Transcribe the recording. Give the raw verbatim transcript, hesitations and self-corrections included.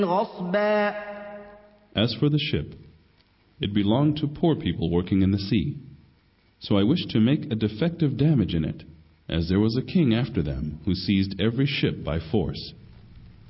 غصبا. As for the ship, it belonged to poor people working in the sea. So I wished to make a defective damage in it, as there was a king after them who seized every ship by force.